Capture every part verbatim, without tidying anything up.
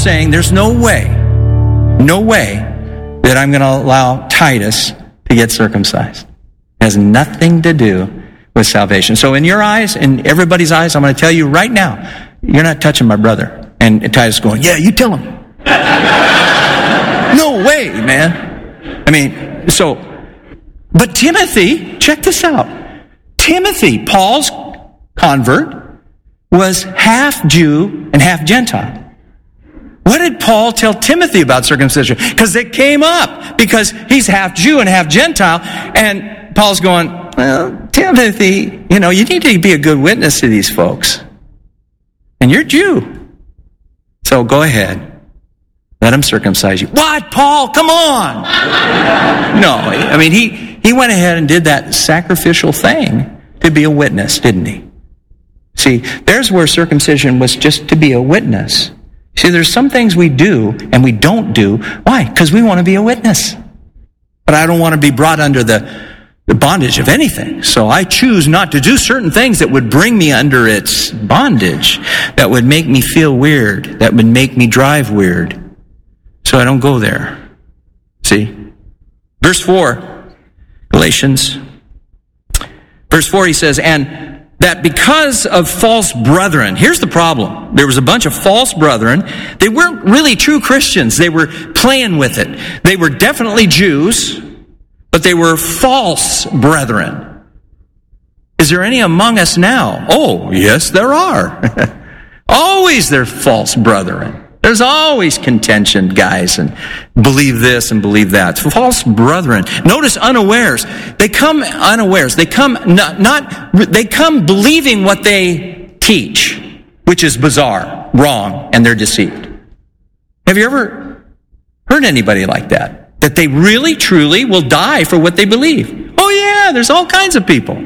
saying there's no way, no way that I'm going to allow Titus to get circumcised. It has nothing to do with salvation. So in your eyes, in everybody's eyes, I'm going to tell you right now, you're not touching my brother. And Titus is going, yeah, you tell him. No way, man. I mean, so, but Timothy, check this out. Timothy, Paul's convert, was half Jew and half Gentile. What did Paul tell Timothy about circumcision? Because it came up, because he's half Jew and half Gentile, and Paul's going, well, Timothy, you know, you need to be a good witness to these folks. And you're Jew. So go ahead. Let him circumcise you. What, Paul? Come on! No, I mean, he, he went ahead and did that sacrificial thing to be a witness, didn't he? See, there's where circumcision was just to be a witness. See, there's some things we do and we don't do. Why? Because we want to be a witness. But I don't want to be brought under the, the bondage of anything. So I choose not to do certain things that would bring me under its bondage, that would make me feel weird, that would make me drive weird. So I don't go there. See? Verse four, Galatians. Verse four, he says, and that because of false brethren, here's the problem. There was a bunch of false brethren. They weren't really true Christians. They were playing with it. They were definitely Jews, but they were false brethren. Is there any among us now? Oh, yes, there are. Always there are false brethren. There's always contention, guys, and believe this and believe that. False brethren. Notice unawares. They come unawares. They come not, not, they come believing what they teach, which is bizarre, wrong, and they're deceived. Have you ever heard anybody like that? That they really, truly will die for what they believe. Oh yeah, there's all kinds of people.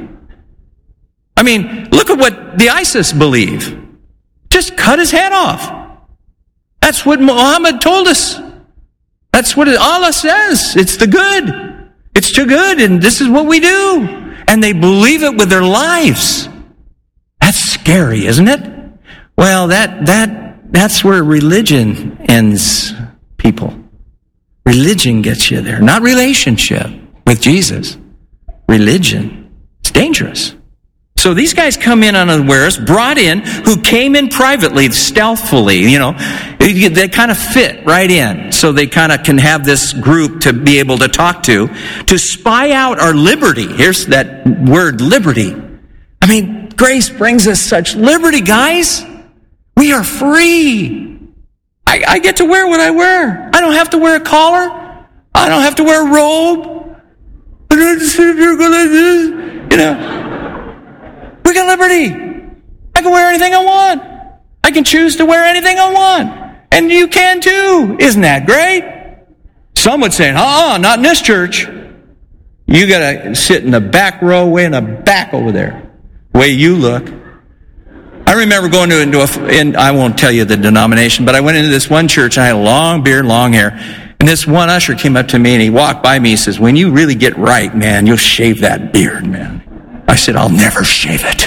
I mean, look at what the ISIS believe. Just cut his head off. That's what Muhammad told us. That's what Allah says. It's the good. It's too good, and this is what we do. And they believe it with their lives. That's scary, isn't it? Well, that that that's where religion ends people. Religion gets you there, not relationship with Jesus. Religion. It's dangerous. So these guys come in unawares, brought in, who came in privately, stealthily, you know. They kind of fit right in. So they kind of can have this group to be able to talk to, to spy out our liberty. Here's that word, liberty. I mean, grace brings us such liberty, guys. We are free. I, I get to wear what I wear. I don't have to wear a collar. I don't have to wear a robe. I don't have to sit here go like this, you know. We got liberty. I can wear anything I want. I can choose to wear anything I want. And you can too. Isn't that great? Some would say, uh-uh, not in this church. You got to sit in the back row, way in the back over there. The way you look. I remember going to into a, and I won't tell you the denomination, but I went into this one church and I had a long beard, long hair. And this one usher came up to me and he walked by me. He says, when you really get right, man, you'll shave that beard, man. I said, I'll never shave it.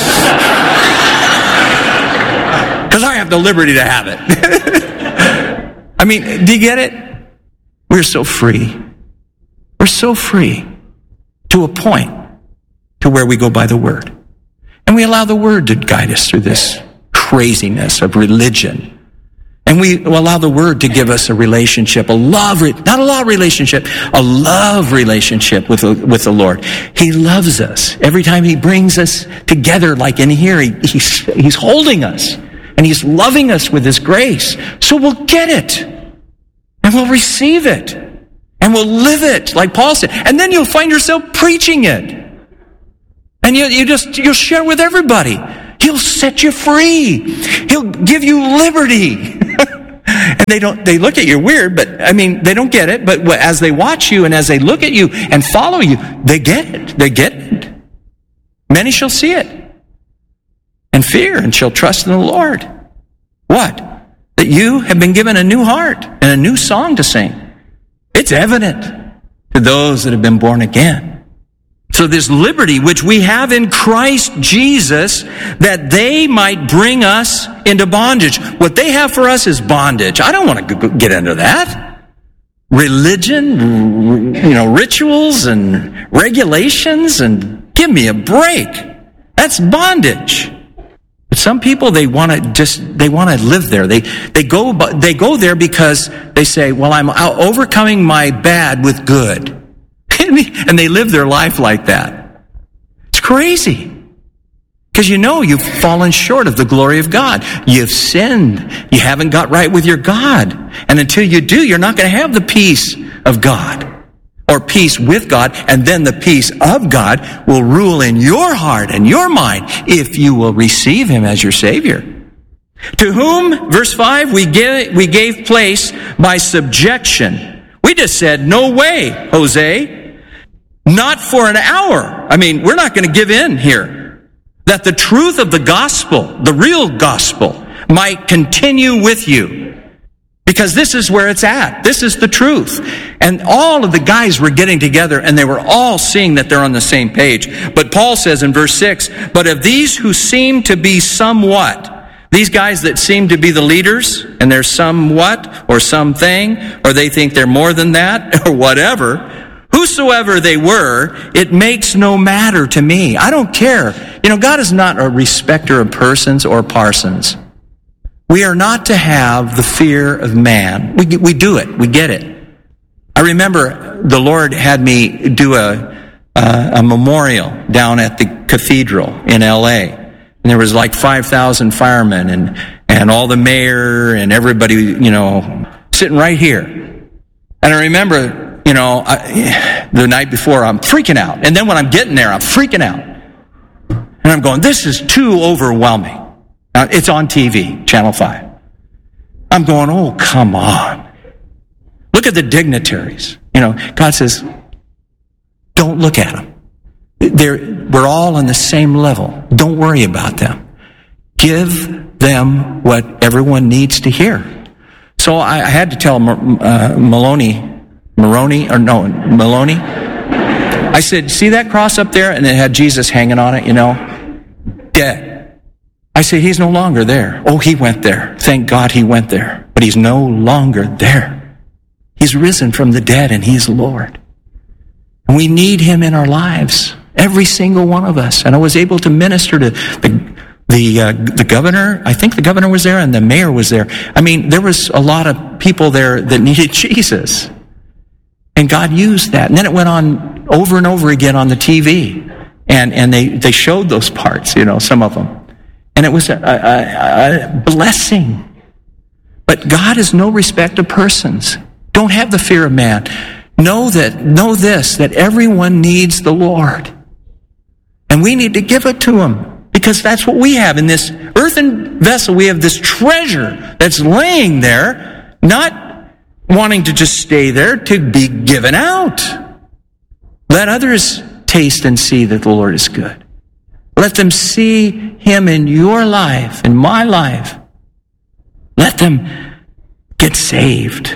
Because I have the liberty to have it. I mean, do you get it? We're so free. We're so free to a point to where we go by the Word. And we allow the Word to guide us through this craziness of religion. And we allow the Word to give us a relationship, a love, not a law relationship, a love relationship with the, with the Lord. He loves us. Every time He brings us together, like in here, he, he's, he's holding us. And He's loving us with His grace. So we'll get it. And we'll receive it. And we'll live it, like Paul said. And then you'll find yourself preaching it. And you, you just, you'll share with everybody. He'll set you free. He'll give you liberty. And they don't, they look at you weird, but I mean, they don't get it. But as they watch you and as they look at you and follow you, they get it. They get it. Many shall see it and fear and shall trust in the Lord. What? That you have been given a new heart and a new song to sing. It's evident to those that have been born again. So this liberty which we have in Christ Jesus, that they might bring us into bondage. What they have for us is bondage. I don't want to get into that. Religion, you know, rituals and regulations, and give me a break. That's bondage. But some people, they want to just, they want to live there. They, they go, they go there because they say, well, I'm overcoming my bad with good. And they live their life like that. It's crazy. Because you know you've fallen short of the glory of God. You've sinned. You haven't got right with your God. And until you do, you're not going to have the peace of God. Or peace with God. And then the peace of God will rule in your heart and your mind if you will receive Him as your Savior. To whom, verse five, we gave, we gave place by subjection. We just said, no way, Jose. Not for an hour. I mean, we're not going to give in here. That the truth of the gospel, the real gospel, might continue with you. Because this is where it's at. This is the truth. And all of the guys were getting together and they were all seeing that they're on the same page. But Paul says in verse six, but of these who seem to be somewhat, these guys that seem to be the leaders, and they're somewhat or something, or they think they're more than that, or whatever, whosoever they were, it makes no matter to me. I don't care. You know, God is not a respecter of persons or parsons. We are not to have the fear of man. We, we do it. We get it. I remember the Lord had me do a, a, a memorial down at the cathedral in L A. And there was like five thousand firemen and, and all the mayor and everybody, you know, sitting right here. And I remember, you know, I, the night before, I'm freaking out. And then when I'm getting there, I'm freaking out. And I'm going, this is too overwhelming. Now, it's on T V, Channel five. I'm going, oh, come on. Look at the dignitaries. You know, God says, don't look at them. They're, we're all on the same level. Don't worry about them. Give them what everyone needs to hear. So I, I had to tell uh, Maloney, Maroney, or no, Maloney. I said, see that cross up there? And it had Jesus hanging on it, you know? Dead. I said, he's no longer there. Oh, he went there. Thank God he went there. But he's no longer there. He's risen from the dead and he's Lord. And we need him in our lives. Every single one of us. And I was able to minister to the the uh, the governor. I think the governor was there and the mayor was there. I mean, there was a lot of people there that needed Jesus. And God used that. And then it went on over and over again on the T V. And and they, they showed those parts, you know, some of them. And it was a, a, a blessing. But God is no respect of persons. Don't have the fear of man. Know that, know this, that everyone needs the Lord. And we need to give it to him. Because that's what we have in this earthen vessel. We have this treasure that's laying there, not wanting to just stay there, to be given out. Let others taste and see that the Lord is good. Let them see him in your life, in my life. Let them get saved.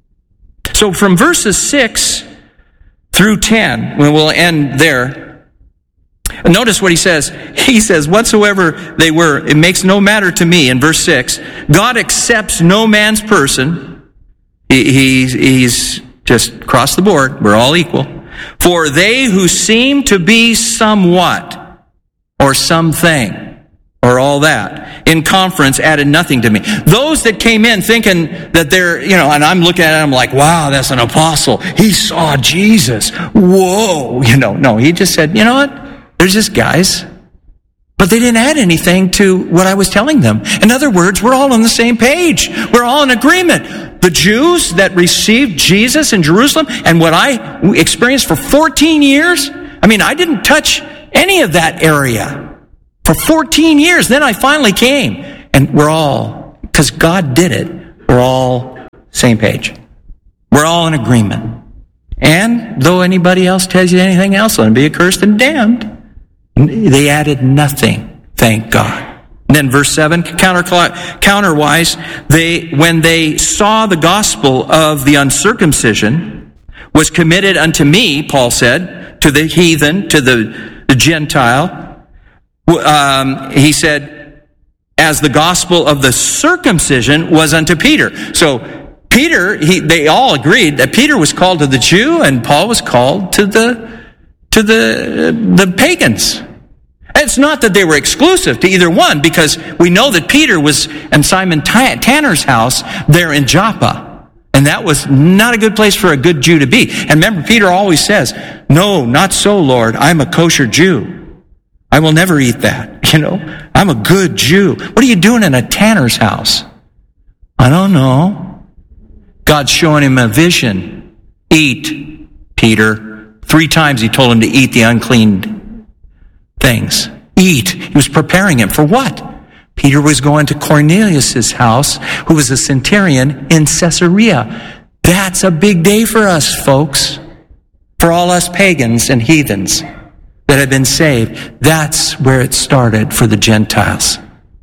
So from verses six through ten, when we'll end there, notice what he says. He says, whatsoever they were, it makes no matter to me, in verse six. God accepts no man's person. He, he's, he's just across the board. We're all equal. For they who seem to be somewhat, or something, or all that, in conference added nothing to me. Those that came in thinking that they're, you know, and I'm looking at them like, wow, that's an apostle. He saw Jesus. Whoa. You know, no, he just said, you know what? They're just guys. But they didn't add anything to what I was telling them. In other words, we're all on the same page. We're all in agreement. The Jews that received Jesus in Jerusalem and what I experienced for fourteen years, I mean, I didn't touch any of that area for fourteen years. Then I finally came. And we're all, because God did it, we're all same page. We're all in agreement. And though anybody else tells you anything else, let them be accursed and damned. They added nothing, thank God. And then verse seven, counter, counterwise, they, when they saw the gospel of the uncircumcision was committed unto me, Paul said, to the heathen, to the, the Gentile. Um, he said, as the gospel of the circumcision was unto Peter. So Peter, he, they all agreed that Peter was called to the Jew and Paul was called to the to the the pagans. It's not that they were exclusive to either one, because we know that Peter was in Simon Tanner's house there in Joppa. And that was not a good place for a good Jew to be. And remember, Peter always says, no, not so, Lord. I'm a kosher Jew. I will never eat that. You know, I'm a good Jew. What are you doing in a tanner's house? I don't know. God's showing him a vision. Eat, Peter. Three times he told him to eat the unclean things. Eat. He was preparing him for what? Peter was going to Cornelius' house, who was a centurion in Caesarea. That's a big day for us, folks. For all us pagans and heathens that have been saved. That's where it started for the Gentiles.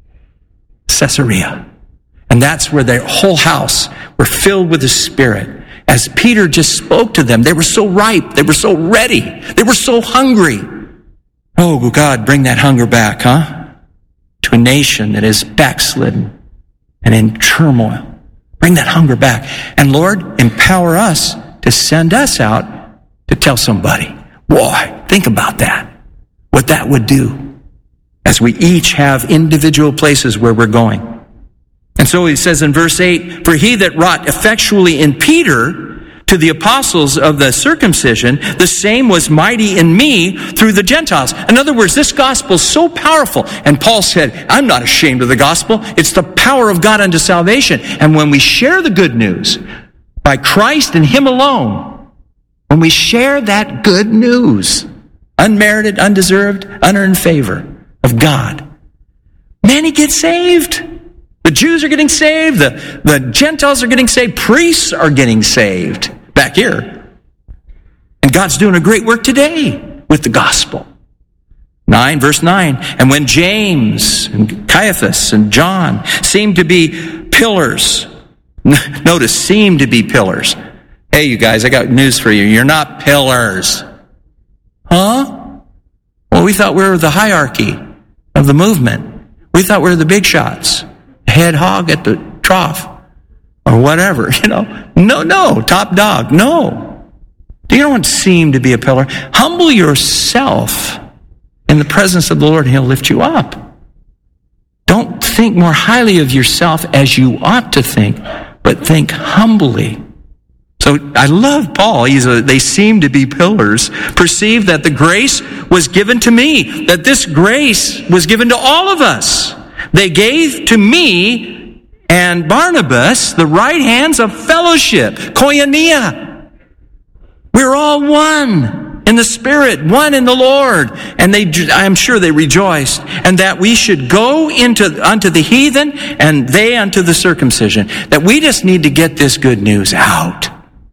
Caesarea. And that's where their whole house were filled with the Spirit. As Peter just spoke to them, they were so ripe. They were so ready. They were so hungry. Oh, God, bring that hunger back, huh? To a nation that is backslidden and in turmoil. Bring that hunger back. And Lord, empower us to send us out to tell somebody. Boy, think about that. What that would do as we each have individual places where we're going. And so he says in verse eight, for he that wrought effectually in Peter to the apostles of the circumcision, the same was mighty in me through the Gentiles. In other words, this gospel is so powerful. And Paul said, I'm not ashamed of the gospel. It's the power of God unto salvation. And when we share the good news by Christ and him alone, when we share that good news, unmerited, undeserved, unearned favor of God, many get saved. The Jews are getting saved. The, the Gentiles are getting saved. Priests are getting saved back here. And God's doing a great work today with the gospel. Nine, verse nine. And when James and Caiaphas and John seemed to be pillars. Notice, seemed to be pillars. Hey, you guys, I got news for you. You're not pillars. Huh? Well, we thought we were the hierarchy of the movement. We thought we were the big shots. Head hog at the trough or whatever, you know. No, no, top dog, no. You don't seem to be a pillar. Humble yourself in the presence of the Lord and he'll lift you up. Don't think more highly of yourself as you ought to think, but think humbly. So I love Paul. He's a, they seem to be pillars. Perceive that the grace was given to me, that this grace was given to all of us. They gave to me and Barnabas the right hands of fellowship, koinonia. We're all one in the Spirit, one in the Lord. And they, I'm sure they rejoiced. And that we should go into unto the heathen and they unto the circumcision. That we just need to get this good news out.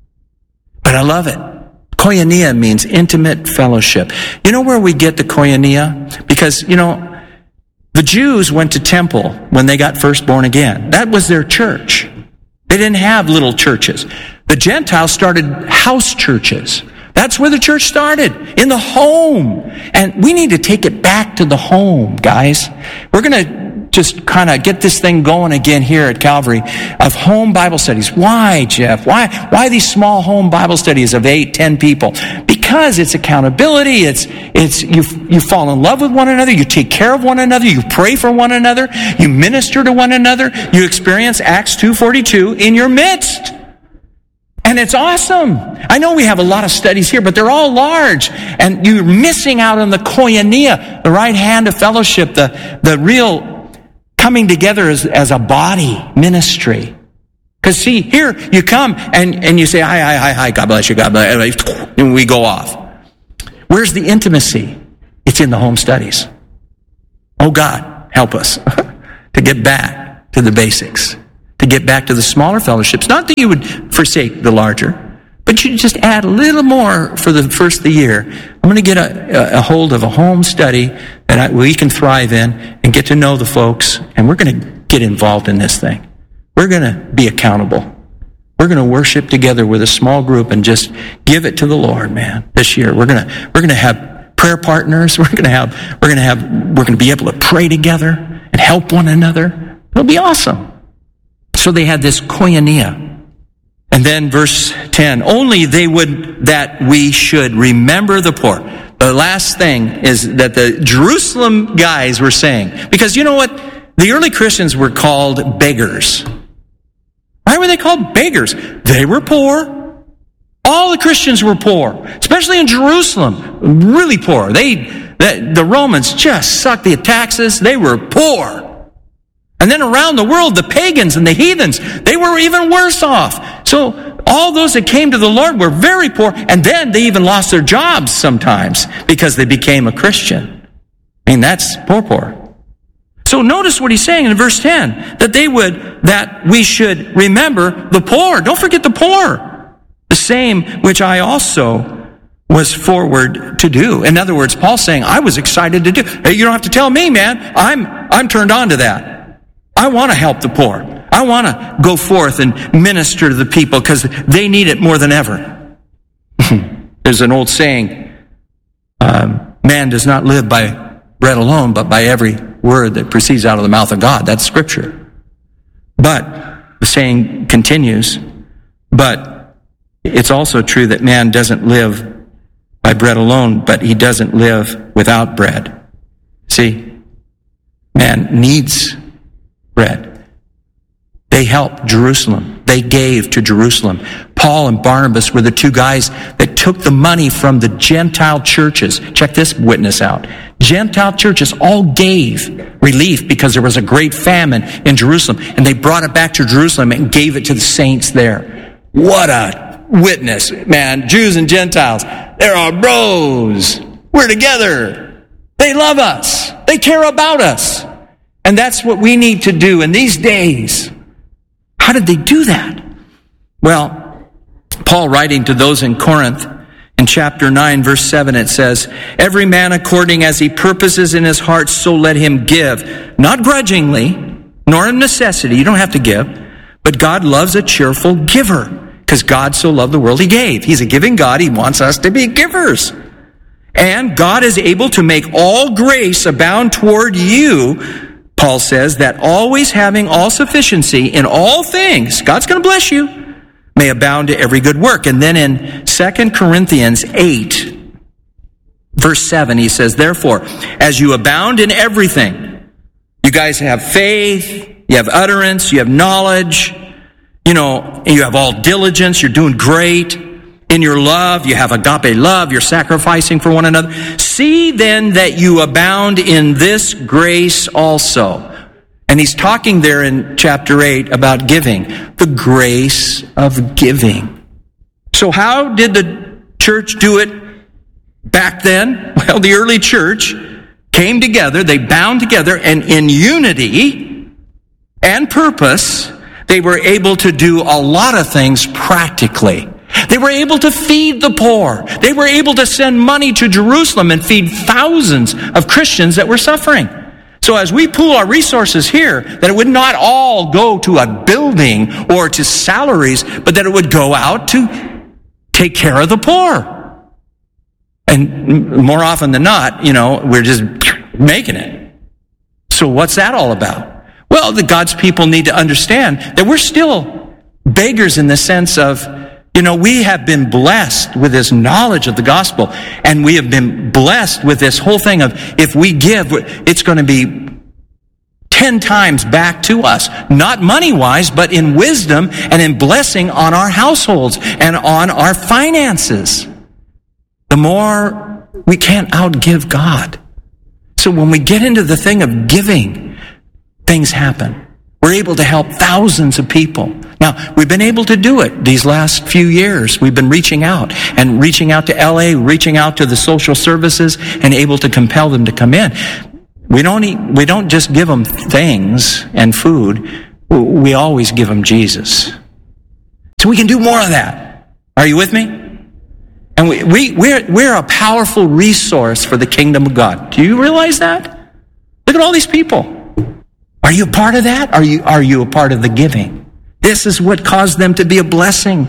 But I love it. Koinonia means intimate fellowship. You know where we get the koinonia? Because, you know, the Jews went to temple when they got first born again. That was their church. They didn't have little churches. The Gentiles started house churches. That's where the church started, in the home. And we need to take it back to the home, guys. We're going to just kind of get this thing going again here at Calvary of home Bible studies. Why, Jeff? Why, why these small home Bible studies of eight, ten people? Because it's accountability. It's, it's, you, you fall in love with one another. You take care of one another. You pray for one another. You minister to one another. You experience Acts two forty-two in your midst. And it's awesome. I know we have a lot of studies here, but they're all large. And you're missing out on the koinonia, the right hand of fellowship, the, the real coming together as, as a body ministry. Because see, here you come and, and you say, hi, hi, hi, hi, God bless you, God bless you, and we go off. Where's the intimacy? It's in the home studies. Oh God, help us to get back to the basics, to get back to the smaller fellowships. Not that you would forsake the larger, but you just add a little more for the first of the year. I'm going to get a, a hold of a home study that I, we can thrive in and get to know the folks, and we're going to get involved in this thing. We're going to be accountable. we're going to worship together with a small group and just give it to the Lord, man, this year. We're going to, we're going to have prayer partners. We're going to have, we're going to have, we're going to be able to pray together and help one another. It'll be awesome. So they had this koinonia. And then verse ten, only they would that we should remember the poor. The last thing is that the Jerusalem guys were saying, because you know what? The early Christians were called beggars. Why were they called beggars? They were poor. All the Christians were poor, especially in Jerusalem, really poor. They, the, the Romans just sucked the taxes. They were poor. And then around the world, the pagans and the heathens, they were even worse off. So all those that came to the Lord were very poor, and then they even lost their jobs sometimes because they became a Christian. I mean, that's poor, poor. So notice what he's saying in verse ten, that they would, that we should remember the poor. Don't forget the poor. The same which I also was forward to do. In other words, Paul's saying, I was excited to do. Hey, you don't have to tell me, man. I'm, I'm turned on to that. I want to help the poor. I want to go forth and minister to the people because they need it more than ever. There's an old saying, um, man does not live by bread alone, but by every word that proceeds out of the mouth of God. That's scripture. But the saying continues, but it's also true that man doesn't live by bread alone, but he doesn't live without bread. See, man needs bread. They helped Jerusalem. They gave to Jerusalem. Paul and Barnabas were the two guys that took the money from the Gentile churches. Check this witness out. Gentile churches all gave relief because there was a great famine in Jerusalem. And they brought it back to Jerusalem and gave it to the saints there. What a witness, man. Jews and Gentiles, they're our bros. We're together. They love us. They care about us. And that's what we need to do in these days. How did they do that? Well, Paul writing to those in Corinth, in chapter nine, verse seven, it says, every man according as he purposes in his heart, so let him give. Not grudgingly, nor in necessity. You don't have to give. But God loves a cheerful giver, because God so loved the world he gave. He's a giving God. He wants us to be givers. And God is able to make all grace abound toward you, Paul says, that always having all sufficiency in all things, God's going to bless you, may abound to every good work. And then in Second Corinthians eight, verse seven, he says, therefore, as you abound in everything, you guys have faith, you have utterance, you have knowledge, you know, you have all diligence, you're doing great. In your love, you have agape love, you're sacrificing for one another. See then that you abound in this grace also. And he's talking there in chapter eight about giving, the grace of giving. So how did the church do it back then? Well, the early church came together, they bound together, and in unity and purpose, they were able to do a lot of things practically. They were able to feed the poor. They were able to send money to Jerusalem and feed thousands of Christians that were suffering. So as we pool our resources here, that it would not all go to a building or to salaries, but that it would go out to take care of the poor. And more often than not, you know, we're just making it. So what's that all about? Well, the God's people need to understand that we're still beggars in the sense of, you know, we have been blessed with this knowledge of the gospel, and we have been blessed with this whole thing of if we give, it's going to be ten times back to us. Not money-wise, but in wisdom and in blessing on our households and on our finances. The more we can't outgive God. So when we get into the thing of giving, things happen. We're able to help thousands of people. Now, we've been able to do it these last few years. We've been reaching out and reaching out to L A, reaching out to the social services, and able to compel them to come in. We don't eat, we don't just give them things and food. We always give them Jesus. So we can do more of that. Are you with me? And we, we, we're, we're a powerful resource for the kingdom of God. Do you realize that? Look at all these people. Are you a part of that? Are you, are you a part of the giving? This is what caused them to be a blessing.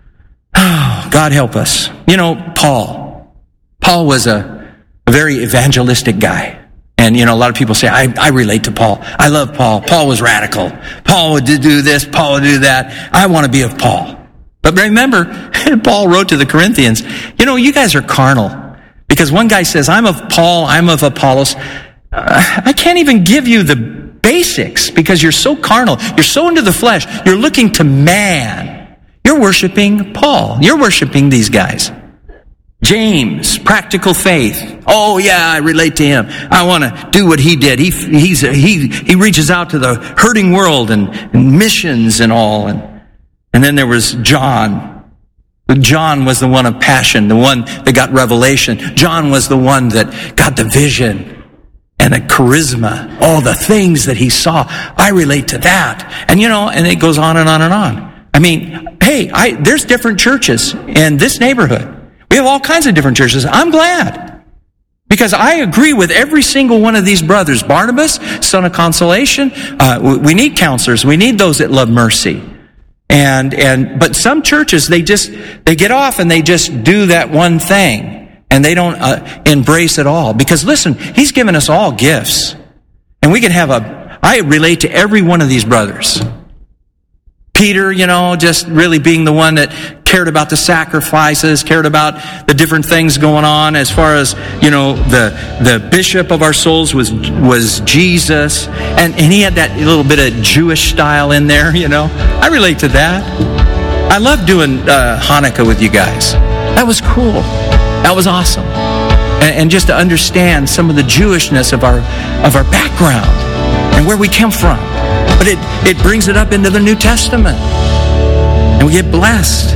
Oh, God help us. You know, Paul. Paul was a, a very evangelistic guy. And, you know, a lot of people say, I, I relate to Paul. I love Paul. Paul was radical. Paul would do this. Paul would do that. I want to be of Paul. But remember, Paul wrote to the Corinthians, you know, you guys are carnal. Because one guy says, I'm of Paul, I'm of Apollos. Uh, I can't even give you the basics because you're so carnal. You're so into the flesh. You're looking to man. You're worshiping Paul. You're worshiping these guys. James, practical faith. Oh yeah, I relate to him. I want to do what he did. He he's he he reaches out to the hurting world and, and missions and all. And and then there was John. John was the one of passion, the one that got revelation. John was the one that got the vision and the charisma, all the things that he saw. I relate to that. And you know, and it goes on and on and on. I mean, hey, I there's different churches in this neighborhood. We have all kinds of different churches. I'm glad. Because I agree with every single one of these brothers. Barnabas, son of consolation. Uh, we need counselors. We need those that love mercy. And, and, but some churches, they just, they get off and they just do that one thing. And they don't uh, embrace it all. Because listen, he's given us all gifts. And we can have a, I relate to every one of these brothers. Peter, you know, just really being the one that cared about the sacrifices, cared about the different things going on as far as, you know, the the bishop of our souls was was Jesus. And, and he had that little bit of Jewish style in there, you know. I relate to that. I love doing uh, Hanukkah with you guys. That was cool. That was awesome. And, and just to understand some of the Jewishness of our of our background and where we come from. But it, it brings it up into the New Testament. And we get blessed.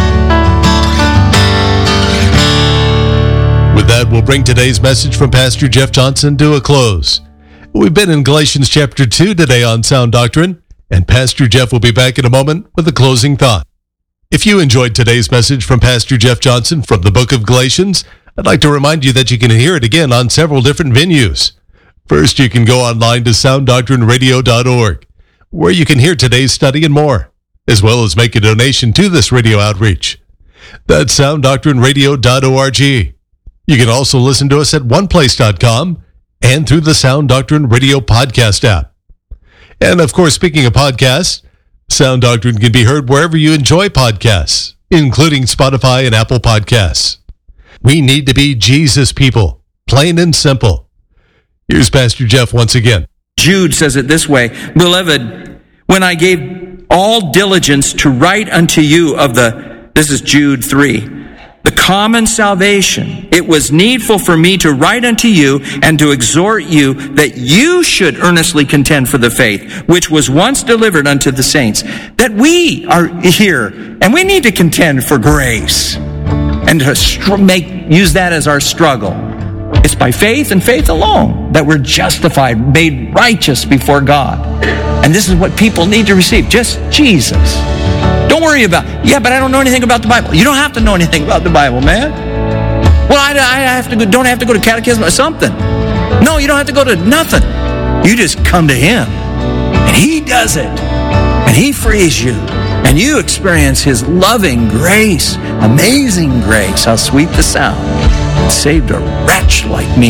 With that, we'll bring today's message from Pastor Jeff Johnson to a close. We've been in Galatians chapter two today on Sound Doctrine, and Pastor Jeff will be back in a moment with a closing thought. If you enjoyed today's message from Pastor Jeff Johnson from the book of Galatians, I'd like to remind you that you can hear it again on several different venues. First, you can go online to sound doctrine radio dot org, where you can hear today's study and more, as well as make a donation to this radio outreach. That's sound doctrine radio dot org. You can also listen to us at one place dot com and through the Sound Doctrine Radio podcast app. And of course, speaking of podcasts, Sound Doctrine can be heard wherever you enjoy podcasts, including Spotify and Apple Podcasts. We need to be Jesus people, plain and simple. Here's Pastor Jeff once again. Jude says it this way, Beloved, when I gave all diligence to write unto you of the, this is Jude three, the common salvation, it was needful for me to write unto you and to exhort you that you should earnestly contend for the faith, which was once delivered unto the saints. That we are here, and we need to contend for grace, and to str- make use that as our struggle. It's by faith and faith alone that we're justified, made righteous before God. And this is what people need to receive, just Jesus. Don't worry about, yeah, but I don't know anything about the Bible. You don't have to know anything about the Bible, man. Well, I, I have to go, don't have to go to catechism or something. No, you don't have to go to nothing. You just come to Him, and He does it. And He frees you. And you experience His loving grace, amazing grace. How sweet the sound. It saved a wretch like me.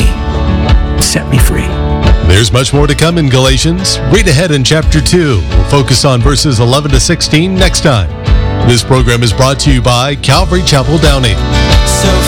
Set me free. There's much more to come in Galatians. Read ahead in chapter two. We'll focus on verses eleven to sixteen next time. This program is brought to you by Calvary Chapel Downey. So